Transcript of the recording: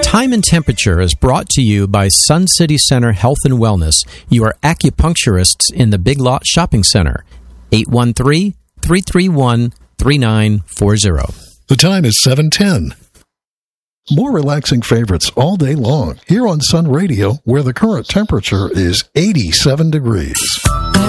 Time and Temperature is brought to you by Sun City Center Health and Wellness, your acupuncturists in the Big Lot Shopping Center. 813-331-3940. The time is 7:10. More relaxing favorites all day long here on Sun Radio, where the current temperature is 87 degrees.